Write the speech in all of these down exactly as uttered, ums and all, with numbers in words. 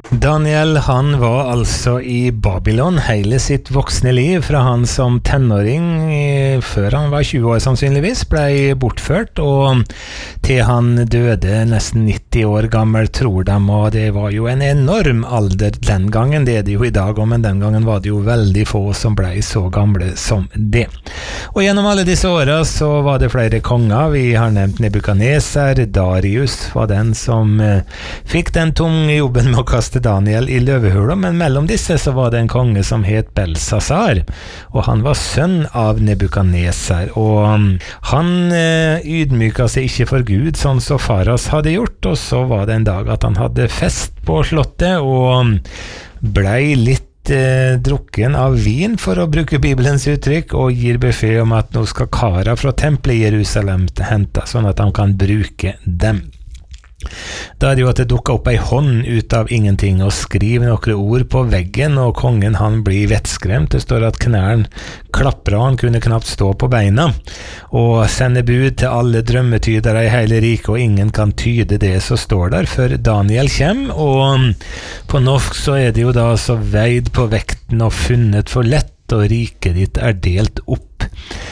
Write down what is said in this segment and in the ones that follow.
Daniel, han var altså i Babylon hele sitt voksne liv, fra han som tenåring, før han var tjue år sannsynligvis, ble bortført, og til han døde nesten nitti år gammel, tror de, og det var jo en enorm alder den gangen, det er det jo i dag, men den gangen var det jo veldig få som ble så gamle som det. Og gjennom alle disse årene så var det flere konger, vi har nevnt Nebukadneser, Darius var den som eh, fikk den tunge jobben med å kaste Daniel i løvehula, men mellom disse så var det en konge som het Belsasar, og han var sønn av Nebukadneser, og han eh, ydmyka seg ikke for Gud, sånn som Faras hadde gjort, og så var det en dag at han hadde fest på slottet, og blei litt eh, drukken av vin, for å bruke Bibelens uttrykk, og gir beskjed om at nå skal kara fra tempelet i Jerusalem hente, sånn at han kan bruke dem. Da er det jo at det dukket opp ei hånd ut av ingenting og skriver noen ord på veggen, og kongen han blir vettskremt. Det står at knærne klapper, og han kunne knapt stå på beina, og sender bud til alle drømmetydere i hele riket, og ingen kan tyde det som står der før Daniel kommer, og på norsk så er det jo da så veid på vekten og funnet for lett, og riket ditt er delt opp.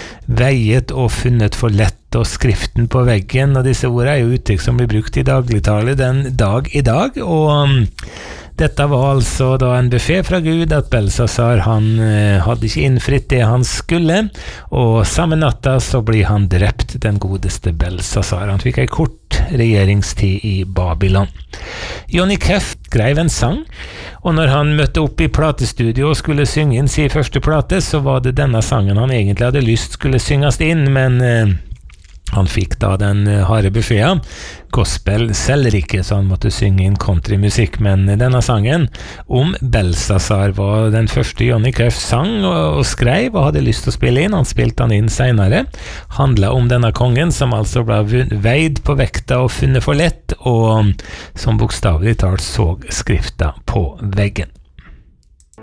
Veiet og funnet for lett, og skriften på veggen, og disse ordene er jo uttrykk som blir brukt i dagligtale den dag i dag, og um, dette var altså da en beskjed fra Gud at Belsasar han uh, hadde ikke innfritt det han skulle, og samme natta så blir han drept, den godeste Belsasar. Han fikk en kort regjeringstid i Babylon. Johnny Cash skrev en sang, og når han møtte opp i platestudio og skulle synge inn sin første plate, så var det denne sangen han egentlig hadde lyst skulle synges inn, men uh, han fikk da den harde beskjeden. Gospel selger ikke, så han måtte synge inn countrymusikk, men denne sangen om Belsasar var den første Johnny Cash sang og, og skrev, og hadde lyst til å spille inn. Han spilte han inn senere. Handlet om denne kongen som altså ble veid på vekta og funnet for lett, og som bokstavelig talt så skrifta på veggen.